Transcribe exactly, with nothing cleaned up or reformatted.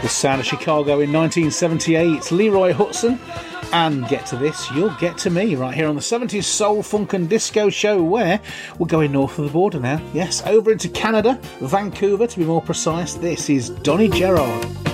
The sound of Chicago in nineteen seventy-eight. It's Leroy Hutson. And get to this, you'll get to me, right here on the seventies Soul, Funk and Disco Show, where we're going north of the border now. Yes, over into Canada, Vancouver to be more precise. This is Donny Gerard.